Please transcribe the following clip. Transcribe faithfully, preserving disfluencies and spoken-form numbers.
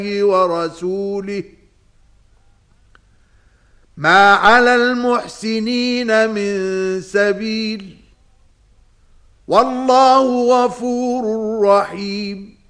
ورسوله ما على المحسنين من سبيل والله غفور رحيم.